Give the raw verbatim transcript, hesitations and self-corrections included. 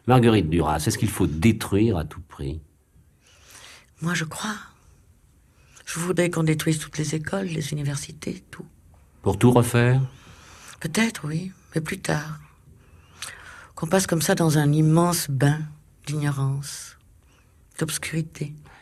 Marguerite Duras, est-ce qu'il faut détruire à tout prix? Moi, je crois. Je voudrais qu'on détruise toutes les écoles, les universités, tout. Pour tout refaire? Peut-être, oui, mais plus tard. Qu'on passe comme ça dans un immense bain d'ignorance, d'obscurité.